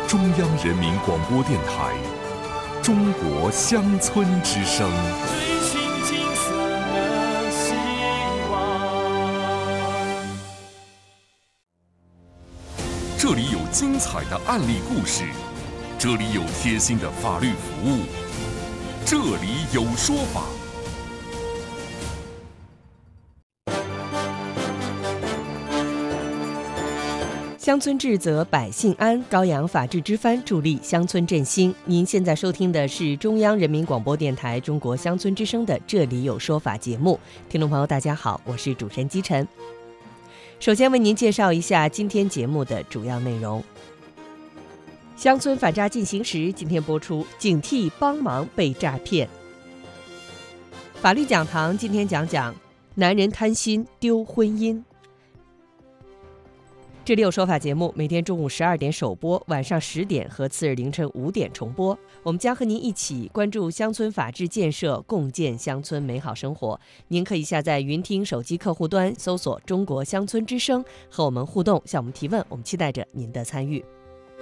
中央人民广播电台中国乡村之声。 追寻金色的希望。 这里有精彩的案例故事，这里有贴心的法律服务，这里有说法。 乡村治则百姓安，高扬法治之帆，助力乡村振兴。您现在收听的是中央人民广播电台中国乡村之声的《这里有说法》节目。听众朋友大家好，我是主持人姬晨。首先为您介绍一下今天节目的主要内容。乡村反诈进行时今天播出，警惕帮忙被诈骗。法律讲堂今天讲讲男人贪心丢婚姻。这里有说法节目每天中午12点首播，晚上10点和次日凌晨5点重播。我们将和您一起关注乡村法治建设，共建乡村美好生活。您可以下载云听手机客户端，搜索中国乡村之声，和我们互动，向我们提问，我们期待着您的参与。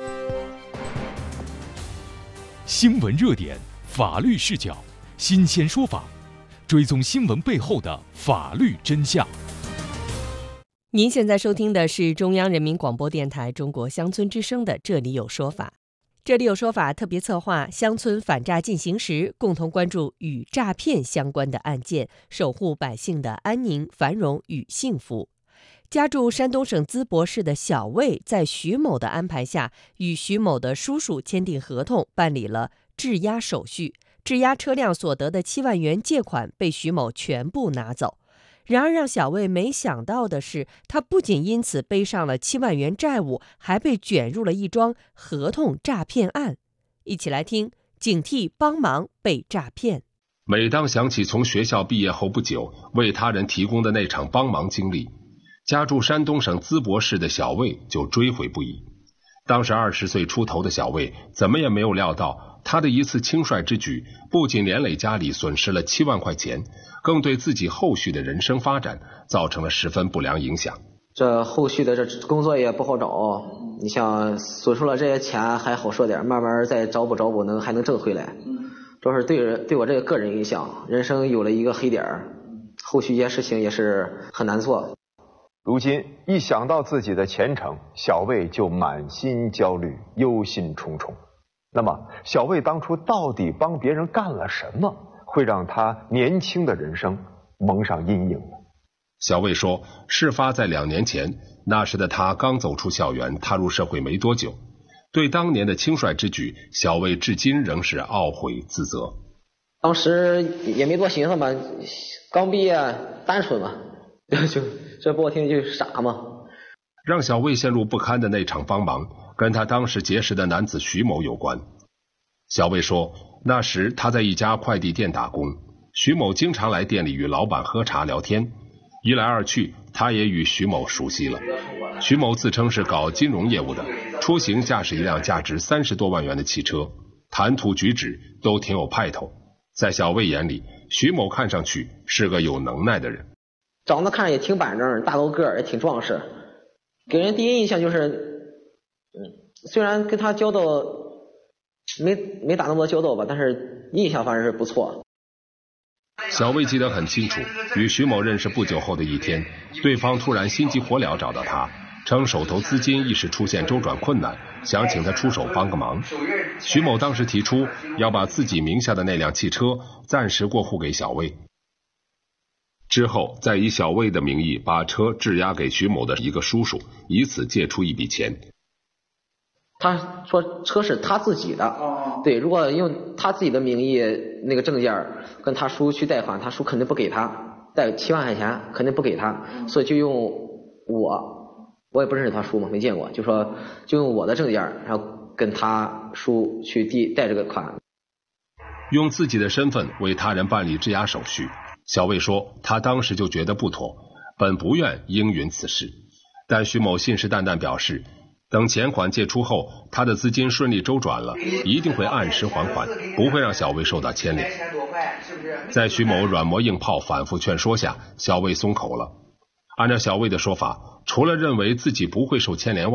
新闻热点，法律视角，新鲜说法，追踪新闻背后的法律真相。 您现在收听的是中央人民广播电台中国乡村之声的《这里有说法》。这里有说法特别策划乡村反诈进行时，共同关注与诈骗相关的案件，守护百姓的安宁、繁荣与幸福。家住山东省淄博市的小魏，在徐某的安排下，与徐某的叔叔签订合同，办理了质押手续。质押车辆所得的7万元借款被徐某全部拿走。然而让小魏没想到的是，他不仅因此背上了7万元债务，还被卷入了一桩合同诈骗案。一起来听，警惕帮忙被诈骗。 每当想起从学校毕业后不久为他人提供的那场帮忙经历，家住山东省淄博市的小魏就追悔不已。当时20岁出头的小魏怎么也没有料到，他的一次轻率之举不仅连累家里损失了7万块钱，更对自己后续的人生发展造成了十分不良影响。 这后续的这工作也不好找，你像损失了这些钱还好说点，慢慢再找补还能挣回来。主要是对我这个个人影响，人生有了一个黑点，后续一些事情也是很难做。 如今一想到自己的前程，小魏就满心焦虑，忧心忡忡。那么小魏当初到底帮别人干了什么，会让他年轻的人生蒙上阴影呢？ 小魏说，事发在2年前，那时的他刚走出校园，踏入社会没多久。对当年的轻率之举，小魏至今仍是懊悔自责。 当时也没多寻思嘛，刚毕业单纯嘛，就这不好听就是傻嘛。 让小魏陷入不堪的那场帮忙，跟他当时结识的男子徐某有关。小魏说，那时他在一家快递店打工，徐某经常来店里与老板喝茶聊天，一来二去，他也与徐某熟悉了。徐某自称是搞金融业务的，出行驾驶一辆价值30多万元的汽车，谈吐举止都挺有派头。在小魏眼里，徐某看上去是个有能耐的人， 长得看着也挺板正，大高个儿也挺壮实，给人第一印象就是虽然跟他交道没打那么多交道吧，但是印象反正是不错。 小魏记得很清楚，与徐某认识不久后的一天，对方突然心急火燎找到他，称手头资金一时出现周转困难，想请他出手帮个忙。徐某当时提出要把自己名下的那辆汽车暂时过户给小魏，之后再以小魏的名义把车质押给徐某的一个叔叔，以此借出一笔钱。 他说车是他自己的，对，如果用他自己的名义那个证件跟他叔去贷款，他叔肯定不给他，贷7万块钱肯定不给他，所以就用我也不认识他叔嘛，没见过，就用我的证件，然后跟他叔去贷这个款， 用自己的身份为他人办理质押手续。小魏说，他当时就觉得不妥，本不愿应允此事，但徐某信誓旦旦表示，等钱款借出后，他的资金顺利周转了，一定会按时还款，不会让小魏受到牵连。在徐某软磨硬泡反复劝说下，小魏松口了。按照小魏的说法，除了认为自己不会受牵连外，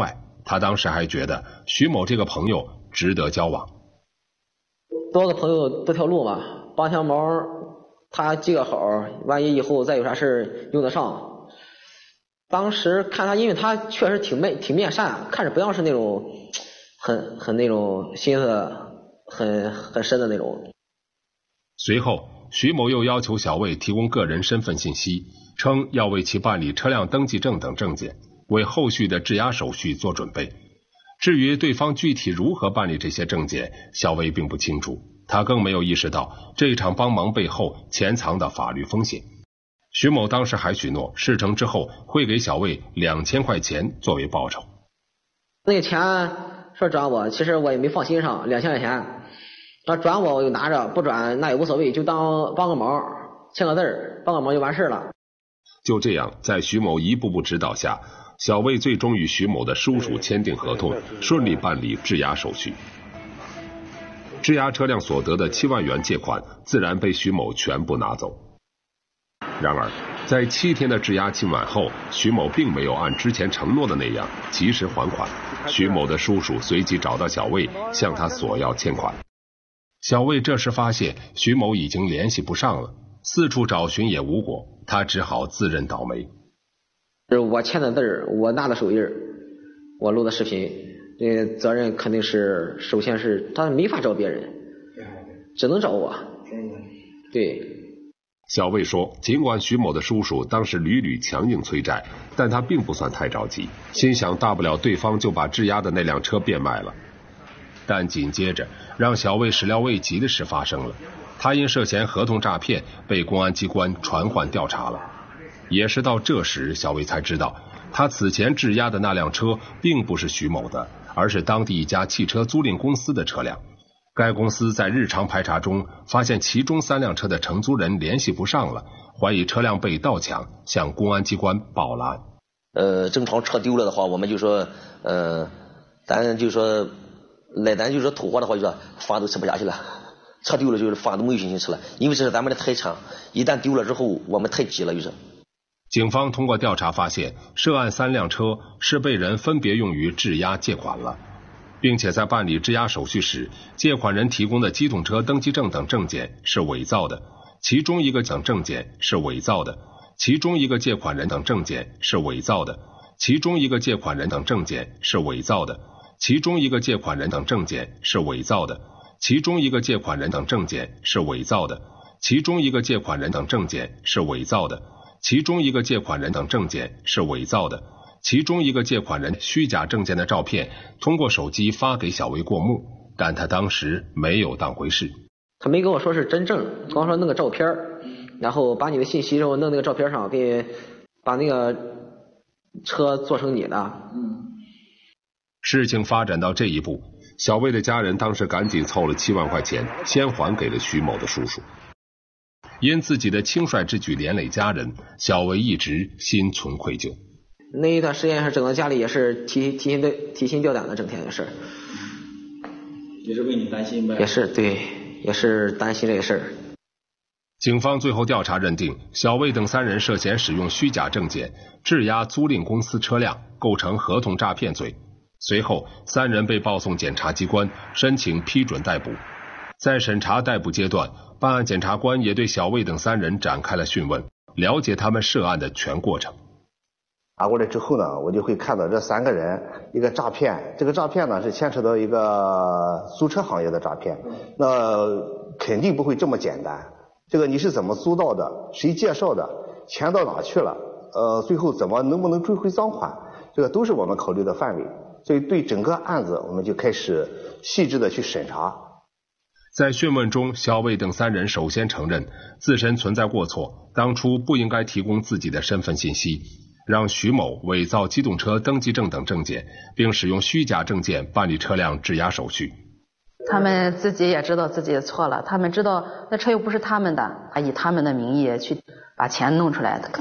他当时还觉得徐某这个朋友值得交往。 多个朋友多条路嘛，帮条忙，他记个好，万一以后再有啥事用得上。当时看他，因为他确实挺面善，看着不像是那种很那种心思很深的那种。 随后，徐某又要求小魏提供个人身份信息，称要为其办理车辆登记证等证件，为后续的质押手续做准备。至于对方具体如何办理这些证件，小魏并不清楚，他更没有意识到这场帮忙背后潜藏的法律风险。徐某当时还许诺事成之后会给小魏2000块钱作为报酬。 那个钱说转我，其实我也没放心上，2000块钱，他转我就拿着，不转那也无所谓，就当帮个忙，签个字，帮个忙就完事了。 就这样，在徐某一步步指导下，小魏最终与徐某的叔叔签订合同，顺利办理质押手续。质押车辆所得的7万元借款自然被徐某全部拿走。然而，在7天的质押期满后，徐某并没有按之前承诺的那样及时还款。徐某的叔叔随即找到小魏，向他索要欠款。小魏这时发现徐某已经联系不上了，四处找寻也无果，他只好自认倒霉。 我签的字，我拿的手印，我录的视频，这个责任肯定是首先是他没法找别人，只能找我。对。 小魏说，尽管徐某的叔叔当时屡屡强硬催债，但他并不算太着急，心想大不了对方就把质押的那辆车变卖了。但紧接着让小魏始料未及的事发生了，他因涉嫌合同诈骗被公安机关传唤调查了。也是到这时，小魏才知道他此前质押的那辆车并不是徐某的，而是当地一家汽车租赁公司的车辆。该公司在日常排查中发现其中3辆车的承租人联系不上了，怀疑车辆被盗抢，向公安机关报了案。 正常车丢了的话，我们就说咱就说土货的话，就说饭都吃不下去了，车丢了就是饭都没有心情吃了，因为这是咱们的财产，一旦丢了之后我们太急了。就是警方通过调查发现，涉案3辆车是被人分别用于质押借款了，并且在办理质押手续时，借款人提供的机动车登记证等证件是伪造的，其中一个等证件是伪造的，其中一个借款人等证件是伪造的，其中一个借款人等证件是伪造的，其中一个借款人等证件是伪造的，其中一个借款人等证件是伪造的，其中一个借款人等证件是伪造的，其中一个借款人等证件是伪造的，其中一个借款人虚假证件的照片通过手机发给小魏过目，但他当时没有当回事。 他没跟我说是真正，光说弄个照片，然后把你的信息然后弄那个照片上，并把那个车做成你的。 事情发展到这一步，小魏的家人当时赶紧凑了7万块钱，先还给了徐某的叔叔。因自己的轻率之举连累家人，小魏一直心存愧疚。 那一段时间是整个家里也是提心吊胆的，整天也是。 也是为你担心呗？ 也是，对，也是担心这个事儿。 警方最后调查认定，小魏等3人涉嫌使用虚假证件质押租赁公司车辆，构成合同诈骗罪。随后3人被报送检察机关，申请批准逮捕。在审查逮捕阶段，办案检察官也对小魏等3人展开了讯问，了解他们涉案的全过程。 拿过来之后呢，我就会看到这3个人一个诈骗，这个诈骗呢是牵扯到一个租车行业的诈骗，那肯定不会这么简单。这个你是怎么租到的，谁介绍的，钱到哪去了，最后能不能追回赃款，这个都是我们考虑的范围。所以对整个案子我们就开始细致的去审查。 在讯问中，小魏等3人首先承认自身存在过错，当初不应该提供自己的身份信息，让徐某伪造机动车登记证等证件，并使用虚假证件办理车辆质押手续。 他们自己也知道自己错了，他们知道那车又不是他们的，以他们的名义去把钱弄出来的，